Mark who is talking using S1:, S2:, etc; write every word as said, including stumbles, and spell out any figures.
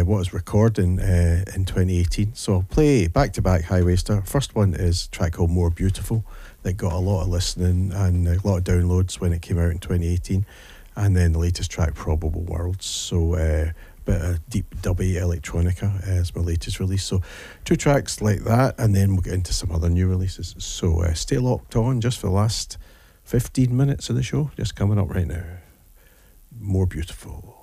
S1: what is recording uh, in twenty eighteen. So I'll play back-to-back High Waster. First one is a track called More Beautiful that got a lot of listening and a lot of downloads when it came out in twenty eighteen. And then the latest track, Probable Worlds. So a uh, bit of deep dubby electronica as my latest release. So two tracks like that, and then we'll get into some other new releases. So uh, stay locked on just for the last fifteen minutes of the show, just coming up right now. More Beautiful.